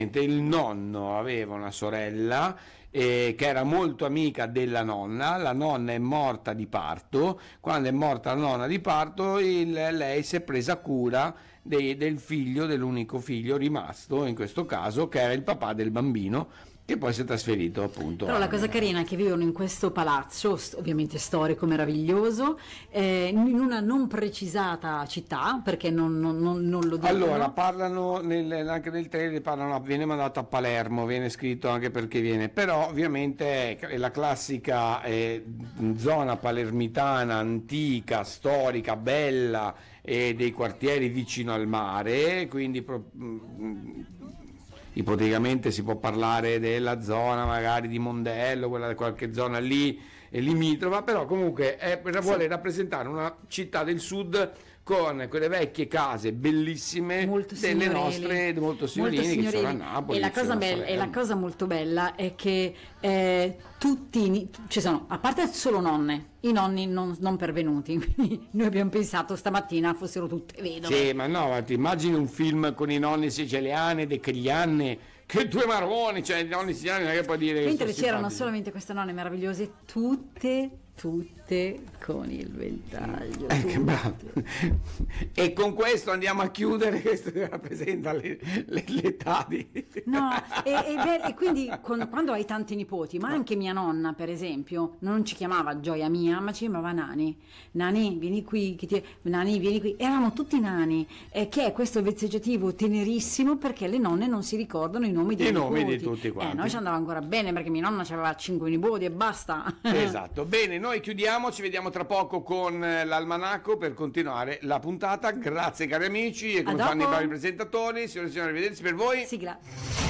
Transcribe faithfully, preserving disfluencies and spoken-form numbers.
Il nonno aveva una sorella eh, che era molto amica della nonna, la nonna è morta di parto, quando è morta la nonna di parto il, lei si è presa cura dei, del figlio, dell'unico figlio rimasto in questo caso, che era il papà del bambino, che poi si è trasferito appunto. Però la cosa carina è che vivono in questo palazzo, ovviamente storico, meraviglioso, eh, in una non precisata città, perché non, non, non, non lo dicono. Allora, parlano, nel, anche nel trailer, parlano, viene mandato a Palermo, viene scritto anche perché viene, però ovviamente è la classica eh, zona palermitana, antica, storica, bella, e dei quartieri vicino al mare, quindi pro, mh, ipoteticamente si può parlare della zona magari di Mondello, quella qualche zona lì limitrofa, però comunque è, vuole sì. rappresentare una città del sud con quelle vecchie case bellissime, molto delle nostre molto signorini, molto che sono a Napoli. E la cosa, bella, e la cosa molto bella è che eh, tutti ci sono, a parte solo nonne, i nonni non, non pervenuti, quindi noi abbiamo pensato stamattina fossero tutte vedove. Sì, ma no, ti immagini un film con i nonni siciliani, De Crianni, che due maroni, cioè i nonni siciliani non è che puoi dire. Mentre c'erano simpatici. Solamente queste nonne meravigliose, tutte tutte con il ventaglio, eh, che bravo. E con questo andiamo a chiudere. Questo rappresenta le, le, l'età di no e, e, e quindi con, quando hai tanti nipoti, ma anche mia nonna per esempio non ci chiamava Gioia mia, ma ci chiamava Nani. Nani vieni qui, che ti... Nani vieni qui, eravamo tutti nani, eh, che è questo vezzeggiativo tenerissimo, perché le nonne non si ricordano i nomi dei I nipoti. nomi di tutti quanti. Eh, noi ci andava ancora bene perché mia nonna aveva cinque nipoti e basta. Esatto. Bene, noi chiudiamo, ci vediamo tra poco con l'almanacco per continuare la puntata. Grazie cari amici, e come fanno i bravi presentatori, signore e signori, arrivederci per voi. Sigla.